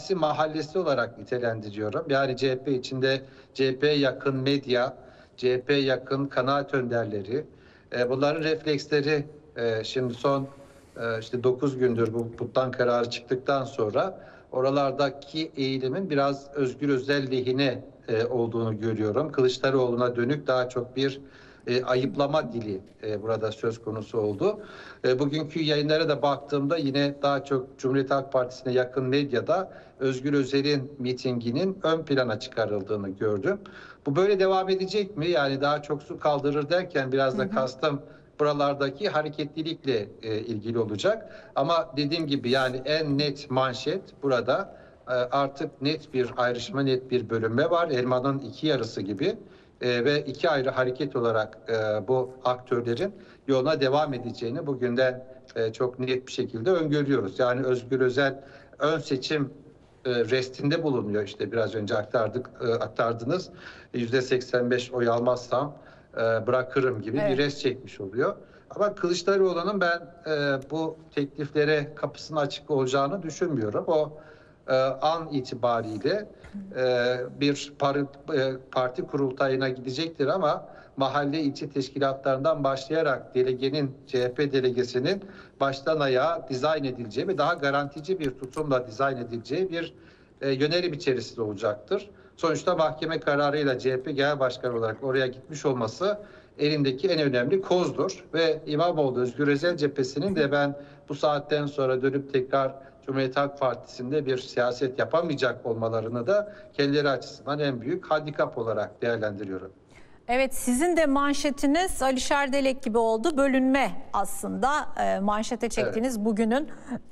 partisi mahallesi olarak nitelendiriyorum. Yani CHP içinde CHP'ye yakın medya, CHP'ye yakın kanaat önderleri, bunların refleksleri şimdi son işte 9 gündür bu puttan kararı çıktıktan sonra oralardaki eğilimin biraz Özgür Özel lehine olduğunu görüyorum. Kılıçdaroğlu'na dönük daha çok bir ayıplama dili burada söz konusu oldu. Bugünkü yayınlara da baktığımda yine daha çok Cumhuriyet Halk Partisi'ne yakın medyada Özgür Özel'in mitinginin ön plana çıkarıldığını gördüm. Bu böyle devam edecek mi? Yani daha çok su kaldırır derken biraz da kastım buralardaki hareketlilikle ilgili olacak. Ama dediğim gibi yani en net manşet burada artık net bir ayrışma, net bir bölünme var. Elmanın iki yarısı gibi. Ve iki ayrı hareket olarak bu aktörlerin yoluna devam edeceğini bugünden çok net bir şekilde öngörüyoruz. Yani Özgür Özel ön seçim restinde bulunuyor, işte biraz önce aktardınız. %85 oy almazsam bırakırım gibi bir rest çekmiş oluyor. Ama Kılıçdaroğlu'nun ben bu tekliflere kapısının açık olacağını düşünmüyorum. O an itibariyle bir parti kurultayına gidecektir ama mahalle ilçe teşkilatlarından başlayarak CHP delegesinin baştan ayağa dizayn edileceği ve daha garantici bir tutumla dizayn edileceği bir yönelim içerisinde olacaktır. Sonuçta mahkeme kararıyla CHP Genel Başkanı olarak oraya gitmiş olması elindeki en önemli kozdur ve İmamoğlu Özgür Özel cephesinin de ben bu saatten sonra dönüp tekrar Cumhuriyet Halk Partisi'nde bir siyaset yapamayacak olmalarını da kendileri açısından en büyük handikap olarak değerlendiriyorum. Evet, sizin de manşetiniz Alişer Delek gibi oldu. Bölünme aslında manşete çektiğiniz bugünün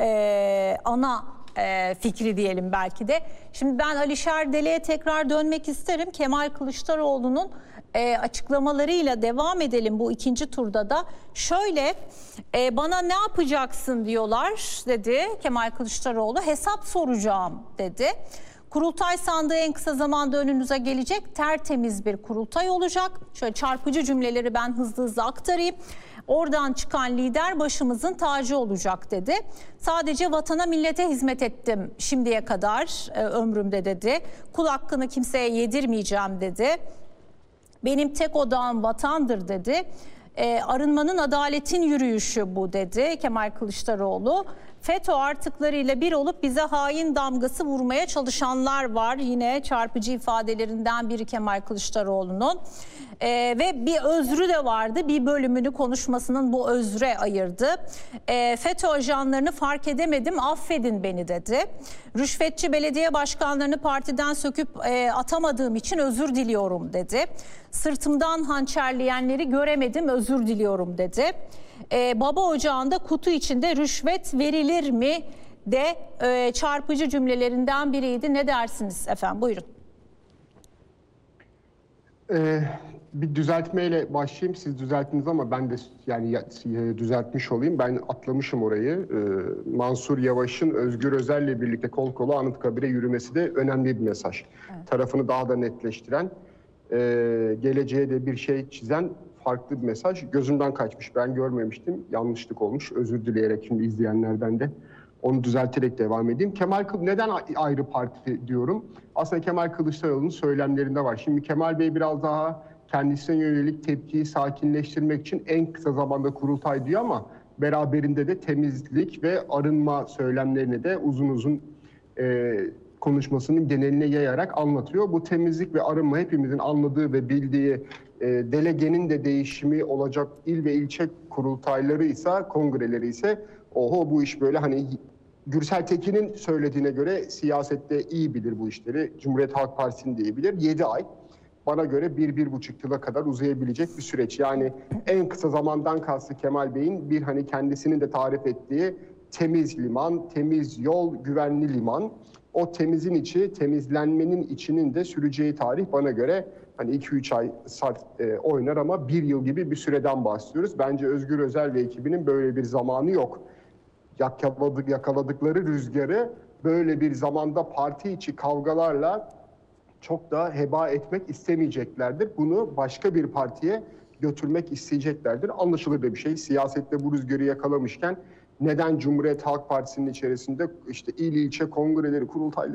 ana fikri diyelim belki de. Şimdi ben Alişer Delek'e tekrar dönmek isterim. Kemal Kılıçdaroğlu'nun açıklamalarıyla devam edelim bu ikinci turda da. Şöyle bana ne yapacaksın diyorlar dedi Kemal Kılıçdaroğlu. Hesap soracağım dedi. Kurultay sandığı en kısa zamanda önünüze gelecek. Tertemiz bir kurultay olacak. Şöyle çarpıcı cümleleri ben hızlı hızlı aktarayım. Oradan çıkan lider başımızın tacı olacak dedi. Sadece vatana millete hizmet ettim şimdiye kadar ömrümde dedi. Kul hakkını kimseye yedirmeyeceğim dedi. Benim tek odağım vatandır dedi. Arınmanın adaletin yürüyüşü bu dedi Kemal Kılıçdaroğlu. FETÖ artıklarıyla bir olup bize hain damgası vurmaya çalışanlar var. Yine çarpıcı ifadelerinden biri Kemal Kılıçdaroğlu'nun. Ve bir özrü de vardı. Bir bölümünü konuşmasının bu özre ayırdı. FETÖ ajanlarını fark edemedim, affedin beni dedi. Rüşvetçi belediye başkanlarını partiden söküp atamadığım için özür diliyorum dedi. Sırtımdan hançerleyenleri göremedim, özür diliyorum dedi. Baba ocağında kutu içinde rüşvet verilir mi de çarpıcı cümlelerinden biriydi. Ne dersiniz efendim? Buyurun. Bir düzeltmeyle başlayayım. Siz düzelttiniz ama ben de yani düzeltmiş olayım. Ben atlamışım orayı. Mansur Yavaş'ın Özgür Özel'le birlikte kol kola Anıtkabir'e yürümesi de önemli bir mesaj. Evet. Tarafını daha da netleştiren, geleceğe de bir şey çizen farklı bir mesaj. Gözümden kaçmış. Ben görmemiştim. Yanlışlık olmuş. Özür dileyerek şimdi izleyenlerden de onu düzelterek devam edeyim. Neden ayrı parti diyorum? Aslında Kemal Kılıçdaroğlu'nun söylemlerinde var. Şimdi Kemal Bey biraz daha kendisine yönelik tepkiyi sakinleştirmek için en kısa zamanda kurultay diyor ama beraberinde de temizlik ve arınma söylemlerini de uzun uzun konuşmasının geneline yayarak anlatıyor. Bu temizlik ve arınma hepimizin anladığı ve bildiği delegenin de değişimi olacak il ve ilçe kurultayları ise, kongreleri ise bu iş böyle hani Gürsel Tekin'in söylediğine göre siyasette iyi bilir bu işleri. Cumhuriyet Halk Partisi'ni de iyi bilir. 7 ay bana göre 1-1,5 yıla kadar uzayabilecek bir süreç. Yani en kısa zamandan kastı Kemal Bey'in bir hani kendisinin de tarif ettiği temiz liman, temiz yol, güvenli liman. O temizin içi, temizlenmenin içinin de süreceği tarih bana göre hani 2-3 ay oynar ama 1 yıl gibi bir süreden bahsediyoruz. Bence Özgür Özel ve ekibinin böyle bir zamanı yok. Yakaladıkları rüzgarı böyle bir zamanda parti içi kavgalarla çok da heba etmek istemeyeceklerdir. Bunu başka bir partiye götürmek isteyeceklerdir. Anlaşılır da bir şey. Siyasette bu rüzgarı yakalamışken neden Cumhuriyet Halk Partisi'nin içerisinde işte il ilçe kongreleri, kurultayları